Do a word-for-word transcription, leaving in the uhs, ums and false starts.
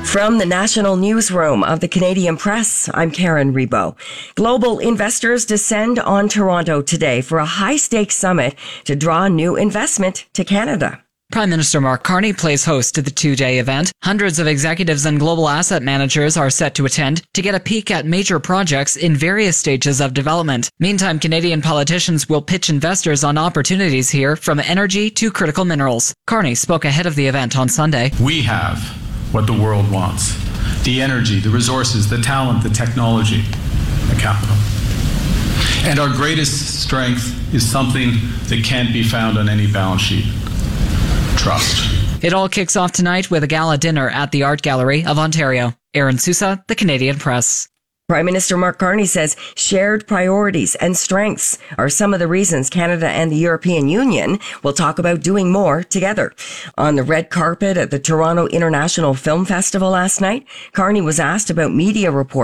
From the National Newsroom of the Canadian Press, I'm Karen Rebo. Global investors descend on Toronto today for a high-stakes summit to draw new investment to Canada. Prime Minister Mark Carney plays host to the two-day event. Hundreds of executives and global asset managers are set to attend to get a peek at major projects in various stages of development. Meantime, Canadian politicians will pitch investors on opportunities here, from energy to critical minerals. Carney spoke ahead of the event on Sunday. We have what the world wants: the energy, the resources, the talent, the technology, the capital. And our greatest strength is something that can't be found on any balance sheet: trust. It all kicks off tonight with a gala dinner at the Art Gallery of Ontario. Aaron Sousa, The Canadian Press. Prime Minister Mark Carney says shared priorities and strengths are some of the reasons Canada and the European Union will talk about doing more together. On the red carpet at the Toronto International Film Festival last night, Carney was asked about media reports